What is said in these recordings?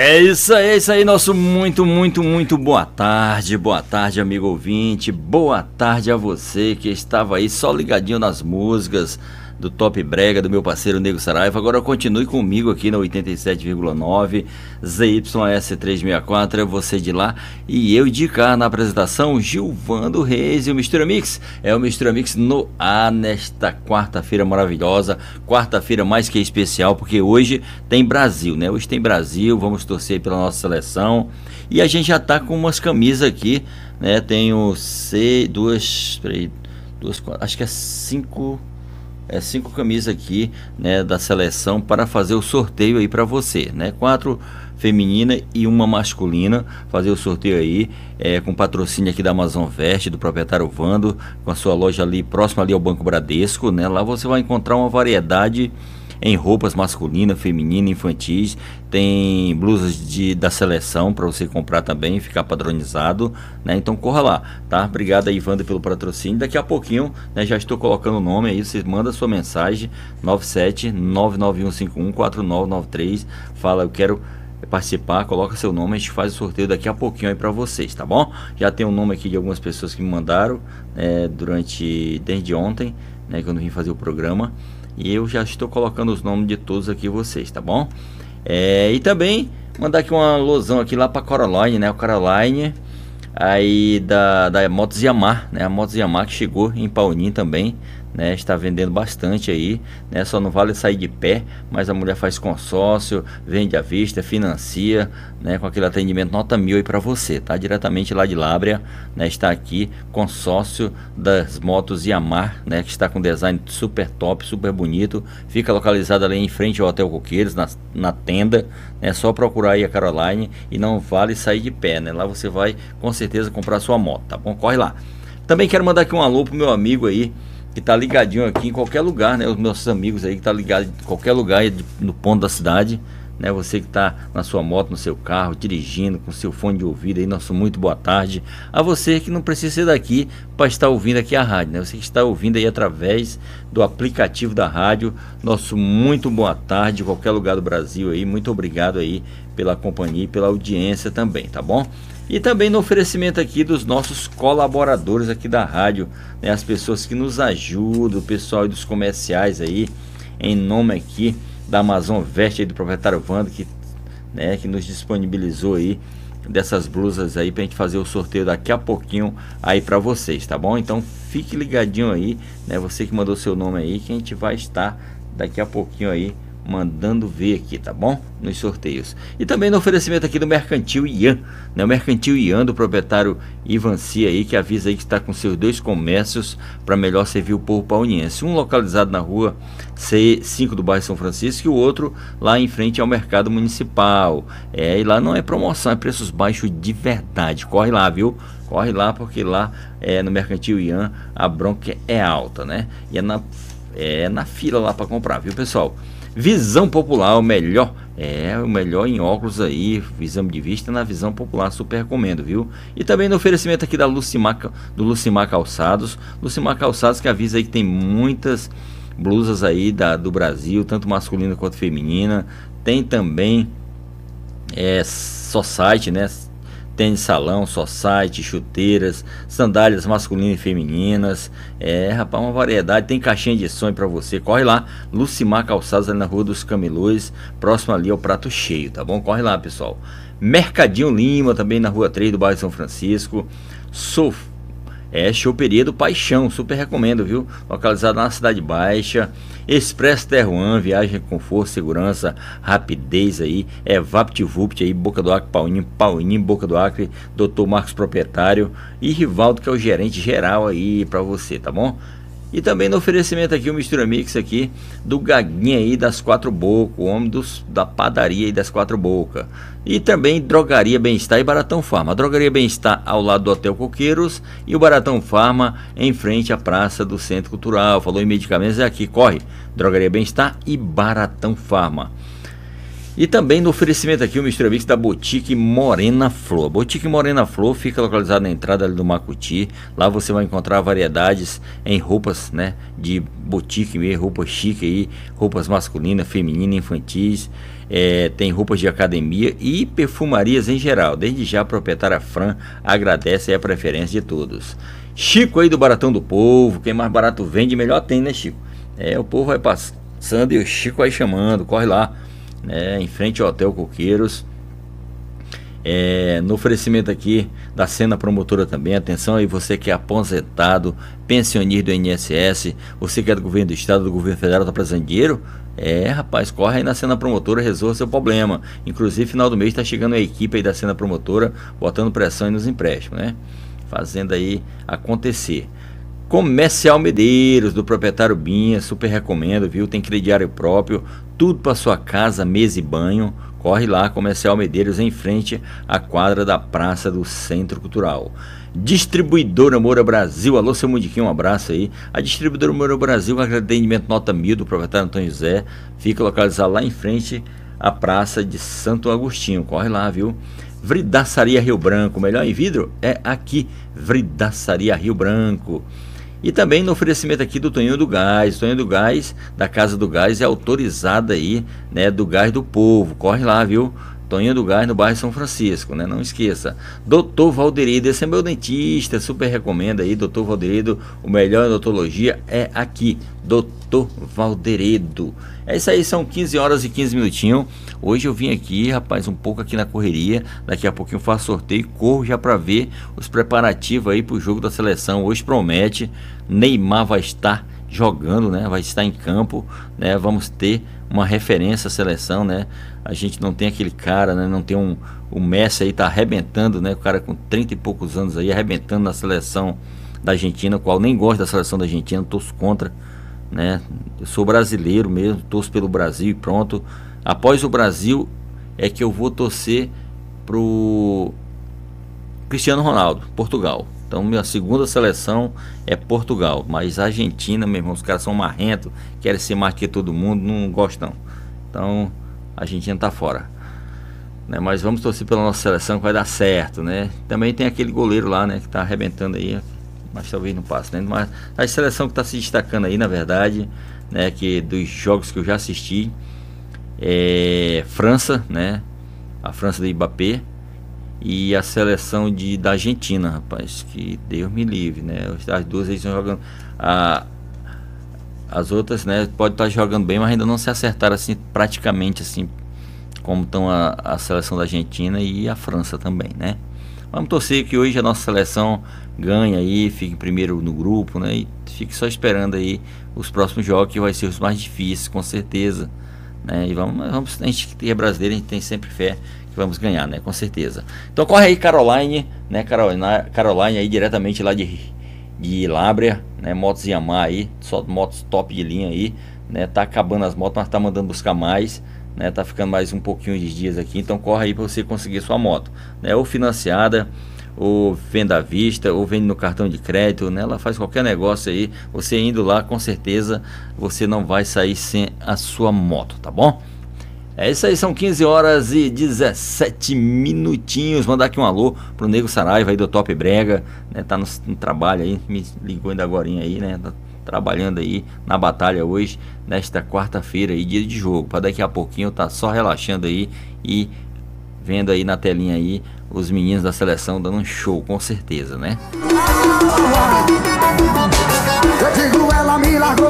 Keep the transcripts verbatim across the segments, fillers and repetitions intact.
É isso aí, é isso aí, nosso muito, muito, muito boa tarde, boa tarde, amigo ouvinte, boa tarde a você que estava aí só ligadinho nas músicas do Top Brega, do meu parceiro Nego Saraiva. Agora continue comigo aqui na oitenta e sete vírgula nove, Z Y S trezentos e sessenta e quatro, é você de lá e eu de cá na apresentação, Gilvando Reis e o Mistura Mix. É o Mistura Mix no ar nesta quarta-feira maravilhosa, quarta-feira mais que especial, porque hoje tem Brasil, né? Hoje tem Brasil, vamos torcer pela nossa seleção e a gente já tá com umas camisas aqui, né? Tenho seis, duas, três, duas, quatro, acho que é cinco... É cinco camisas aqui, né, da seleção para fazer o sorteio aí para você, né? Quatro feminina e uma masculina, fazer o sorteio aí, é, com patrocínio aqui da Amazon Veste, do proprietário Vando, com a sua loja ali próxima ali ao Banco Bradesco, né? Lá você vai encontrar uma variedade em roupas masculina, feminina, infantis, tem blusas de, da seleção para você comprar também, ficar padronizado, né? Então corra lá, tá? Obrigado aí, Wanda, pelo patrocínio. Daqui a pouquinho, né, já estou colocando o nome aí, você manda sua mensagem, nove sete nove nove um cinco um quatro nove nove três, fala, eu quero participar, coloca seu nome, a gente faz o sorteio daqui a pouquinho aí para vocês, tá bom? Já tem o nome aqui de algumas pessoas que me mandaram, né, durante, desde ontem, né, quando eu vim fazer o programa. E eu já estou colocando os nomes de todos aqui vocês, tá bom? É, e também mandar aqui uma alusão aqui lá para Caroline, né? O Caroline aí da, da Motos Yamaha, né? A Motos Yamaha que chegou em Paulinho também, né? Está vendendo bastante aí, né? Só não vale sair de pé, mas a mulher faz consórcio, vende à vista, financia, né? Com aquele atendimento nota mil aí para você, tá? Diretamente lá de Lábrea, né? Está aqui, consórcio das motos Yamaha, né? Que está com design super top, super bonito, fica localizado ali em frente ao Hotel Coqueiros, na, na tenda, é, né? Só procurar aí a Caroline e não vale sair de pé, né? Lá você vai com certeza comprar sua moto, tá bom? Corre lá. Também quero mandar aqui um alô pro meu amigo aí, que tá ligadinho aqui em qualquer lugar, né? Os meus amigos aí que tá ligado em qualquer lugar no ponto da cidade, né? Você que tá na sua moto, no seu carro, dirigindo, com seu fone de ouvido aí, nosso muito boa tarde. A você que não precisa ser daqui para estar ouvindo aqui a rádio, né? Você que está ouvindo aí através do aplicativo da rádio, nosso muito boa tarde, em qualquer lugar do Brasil aí. Muito obrigado aí pela companhia e pela audiência também, tá bom? E também no oferecimento aqui dos nossos colaboradores aqui da rádio, né? As pessoas que nos ajudam, o pessoal dos comerciais aí, em nome aqui da Amazon Veste aí, do proprietário Vando, que, né, que nos disponibilizou aí dessas blusas aí pra gente fazer o sorteio daqui a pouquinho aí pra vocês, tá bom? Então fique ligadinho aí, né? Você que mandou seu nome aí, que a gente vai estar daqui a pouquinho aí mandando ver aqui, tá bom? Nos sorteios. E também no oferecimento aqui do Mercantil Ian, né? O Mercantil Ian, do proprietário Ivanci aí, que avisa aí que está com seus dois comércios para melhor servir o povo pauniense. Um localizado na rua C cinco do bairro São Francisco e o outro lá em frente ao mercado municipal. É, e lá não é promoção, é preços baixos de verdade. Corre lá, viu? Corre lá, porque lá é, no Mercantil Ian a bronca é alta, né? E é na, é na fila lá para comprar, viu, pessoal? Visão Popular, o melhor, é o melhor em óculos aí, exame de vista na Visão Popular, super recomendo, viu? E também no oferecimento aqui da Lucimar, do Lucimar Calçados, Lucimar Calçados que avisa aí que tem muitas blusas aí da, do Brasil, tanto masculina quanto feminina, tem também é, só site, né? Tênis salão, só site, chuteiras, sandálias masculinas e femininas. É, rapaz, uma variedade. Tem caixinha de sonho pra você. Corre lá, Lucimar Calçados, ali na Rua dos Camelôs, próximo ali ao Prato Cheio, tá bom? Corre lá, pessoal. Mercadinho Lima, também na Rua três do bairro São Francisco. Sof É, Choperia do Paixão, super recomendo, viu? Localizado na Cidade Baixa. Expresso Terruan, viagem com força, segurança, rapidez aí. É VaptVupt aí, Boca do Acre, Paulinho, Paulinho, Boca do Acre, doutor Marcos Proprietário e Rivaldo, que é o gerente geral aí pra você, tá bom? E também no oferecimento aqui o Mistura Mix aqui do Gaguinha aí das Quatro Bocas, o homem dos, da padaria aí das Quatro Bocas. E também Drogaria Bem-Estar e Baratão Farma. A Drogaria Bem-Estar ao lado do Hotel Coqueiros e o Baratão Farma em frente à Praça do Centro Cultural. Falou em medicamentos, é aqui, corre. Drogaria Bem-Estar e Baratão Farma. E também no oferecimento aqui o Mistura Mix da Boutique Morena Flor. Boutique Morena Flor fica localizada na entrada ali do Macuti. Lá você vai encontrar variedades em roupas, né, de boutique, roupa chique aí, roupas masculinas, femininas, infantis. É, tem roupas de academia e perfumarias em geral. Desde já a proprietária Fran agradece a preferência de todos. Chico aí do Baratão do Povo, quem mais barato vende, melhor tem, né, Chico? É, o povo vai passando e o Chico vai chamando, corre lá, né, em frente ao Hotel Coqueiros. É, no oferecimento aqui da Sena Promotora também, atenção aí você que é aposentado, pensionista do I N S S, você que é do governo do estado, do governo federal, tá precisando de dinheiro? É, rapaz, corre aí na Sena Promotora, resolva seu problema. Inclusive, final do mês tá chegando a equipe aí da Sena Promotora, botando pressão aí nos empréstimos, né? Fazendo aí acontecer. Comercial Medeiros, do proprietário Binha, super recomendo, viu? Tem crediário próprio, tudo para sua casa, mesa e banho. Corre lá, Comercial Medeiros, em frente à quadra da Praça do Centro Cultural. Distribuidora Moura Brasil, alô seu Mundiquinho, um abraço aí. A Distribuidora Moura Brasil, atendimento nota mil do proprietário Antônio José, fica localizado lá em frente à Praça de Santo Agostinho. Corre lá, viu? Vridaçaria Rio Branco, melhor em vidro é aqui, Vridaçaria Rio Branco. E também no oferecimento aqui do Toninho do Gás. Toninho do Gás, da Casa do Gás, é autorizada aí, né, do Gás do Povo. Corre lá, viu? Toninho do Gás, no bairro São Francisco, né? Não esqueça. Doutor Valderido, esse é meu dentista, super recomenda aí, Doutor Valderido, o melhor em odontologia é aqui, Doutor Valderido. É isso aí, são quinze horas e quinze minutinhos. Hoje eu vim aqui, rapaz, um pouco aqui na correria. Daqui a pouquinho eu faço sorteio e corro já para ver os preparativos aí pro jogo da seleção. Hoje promete, Neymar vai estar jogando, né? Vai estar em campo, né? Vamos ter uma referência à seleção, né? A gente não tem aquele cara, né? Não tem um... O Messi aí tá arrebentando, né? O cara com trinta e poucos anos aí, arrebentando na seleção da Argentina, o qual nem gosto da seleção da Argentina, torço contra, né? Eu sou brasileiro mesmo, torço pelo Brasil e pronto. Após o Brasil é que eu vou torcer pro Cristiano Ronaldo, Portugal. Então minha segunda seleção é Portugal, mas a Argentina, meu irmão, os caras são marrentos, querem ser mais que todo mundo, não gostam. Então a Argentina tá fora, né? Mas vamos torcer pela nossa seleção que vai dar certo, né? Também tem aquele goleiro lá, né, que tá arrebentando aí, mas talvez não passe, né? Mas a seleção que tá se destacando aí, na verdade, né, que dos jogos que eu já assisti, é França, né? A França do Mbappé e a seleção de, da Argentina, rapaz, que Deus me livre, né? As duas eles estão jogando. A, as outras, né, pode estar jogando bem, mas ainda não se acertaram assim, praticamente assim, como estão a, a seleção da Argentina e a França também, né? Vamos torcer que hoje a nossa seleção ganhe aí, fique primeiro no grupo, né? E fique só esperando aí os próximos jogos, que vai ser os mais difíceis, com certeza, né? E vamos, vamos, a gente que é brasileiro, a gente tem sempre fé que vamos ganhar, né? Com certeza. Então corre aí, Caroline, né? Caroline, Caroline aí diretamente lá de, de Lábrea, né? Motos Yamaha aí, só motos top de linha aí, né? Tá acabando as motos, mas tá mandando buscar mais, né? Tá ficando mais um pouquinho de dias aqui, então corre aí para você conseguir sua moto, né? Ou financiada, ou venda à vista, ou vende no cartão de crédito, né? Ela faz qualquer negócio aí, você indo lá, com certeza você não vai sair sem a sua moto, tá bom? É isso aí, são quinze horas e dezessete minutinhos. Mandar aqui um alô pro Nego Saraiva aí do Top Brega, né? Tá no, no trabalho aí, me ligou ainda agorinha aí, né? Tá trabalhando aí na batalha hoje, nesta quarta-feira aí, dia de jogo. Para daqui a pouquinho tá só relaxando aí e vendo aí na telinha aí os meninos da seleção dando um show, com certeza, né? Eu digo, ela me largou.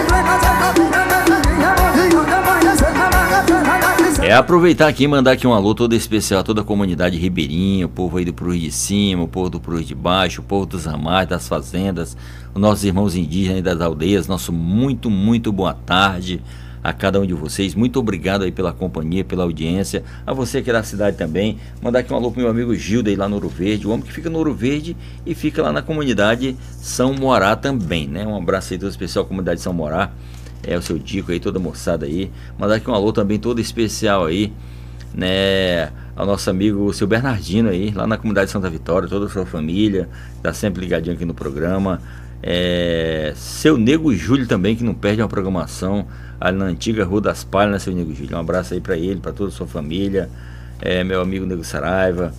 É aproveitar aqui e mandar aqui um alô todo especial a toda a comunidade ribeirinha, o povo aí do Cruz de Cima, o povo do Cruz de Baixo, o povo dos ramais, das fazendas, os nossos irmãos indígenas das aldeias. Nosso muito, muito boa tarde a cada um de vocês. Muito obrigado aí pela companhia, pela audiência. A você que é da cidade também. Mandar aqui um alô pro meu amigo Gilda aí lá no Ouro Verde, o homem que fica no Ouro Verde e fica lá na comunidade São Morá também, né? Um abraço aí todo especial à comunidade São Morá. É o seu Dico aí, toda a moçada aí. Mandar aqui um alô também todo especial aí, né, ao nosso amigo o seu Bernardino aí, lá na comunidade Santa Vitória, toda a sua família, tá sempre ligadinho aqui no programa. É, seu Nego Júlio também, que não perde uma programação ali na antiga Rua das Palhas, né, seu Nego Júlio? Um abraço aí pra ele, pra toda a sua família. É, meu amigo Nego Saraiva, que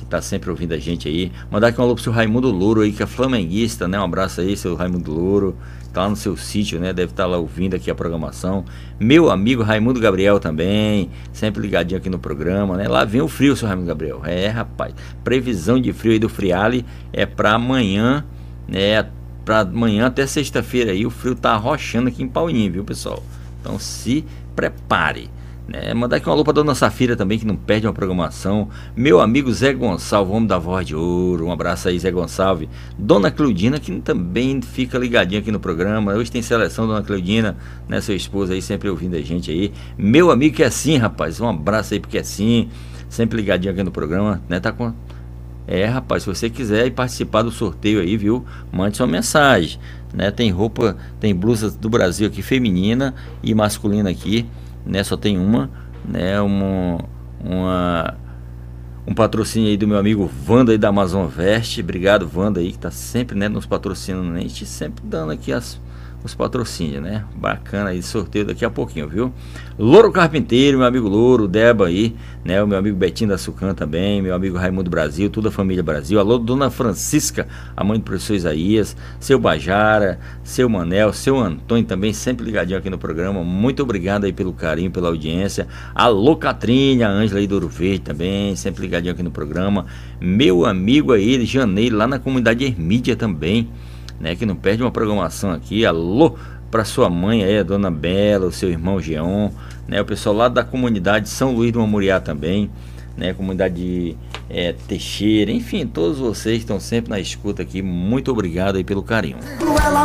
tá sempre ouvindo a gente aí. Mandar aqui um alô pro seu Raimundo Louro aí, que é flamenguista, né? Um abraço aí, seu Raimundo Louro. Tá lá no seu sítio, né? Deve estar lá ouvindo aqui a programação. Meu amigo Raimundo Gabriel também, sempre ligadinho aqui no programa, né? Lá vem o frio, seu Raimundo Gabriel. É, rapaz, previsão de frio aí do Friale é pra amanhã, né? Pra amanhã até sexta-feira aí, o frio tá arrochando aqui em Paulinho, viu, pessoal? Então se prepare. É, mandar aqui um alô pra Dona Safira também, que não perde uma programação. Meu amigo Zé Gonçalves, homem da voz de ouro. Um abraço aí, Zé Gonçalves. Dona Cleudina, que também fica ligadinha aqui no programa. Hoje tem seleção, Dona Cleudina, né? Sua esposa aí, sempre ouvindo a gente aí. Meu amigo que é assim, rapaz. Um abraço aí, porque é assim. Sempre ligadinho aqui no programa, né? Tá com... É, rapaz, se você quiser ir participar do sorteio aí, viu? Mande sua mensagem, né? Tem roupa, tem blusas do Brasil aqui, feminina e masculina aqui, né? Só tem uma, né? Uma, uma, um patrocínio aí do meu amigo Wanda aí da Amazon Veste. Obrigado, Wanda aí, que tá sempre, né, nos patrocinando, né? A gente sempre dando aqui as, os patrocínios, né? Bacana aí, sorteio daqui a pouquinho, viu? Louro Carpinteiro, meu amigo Louro, Deba aí, né? O meu amigo Betinho da Sucan também, meu amigo Raimundo Brasil, toda a família Brasil. Alô, Dona Francisca, a mãe do professor Isaías, seu Bajara, seu Manel, seu Antônio também, sempre ligadinho aqui no programa. Muito obrigado aí pelo carinho, pela audiência. Alô, Catrinha, a Ângela aí do Ouro Verde também, sempre ligadinho aqui no programa. Meu amigo aí, Janeiro, lá na comunidade Ermídia também, né, que não perde uma programação aqui. Alô para sua mãe aí, a Dona Bela, o seu irmão Geon, né, o pessoal lá da comunidade São Luís do Mamuriá também, né, comunidade é, Teixeira, enfim, todos vocês estão sempre na escuta aqui. Muito obrigado aí pelo carinho.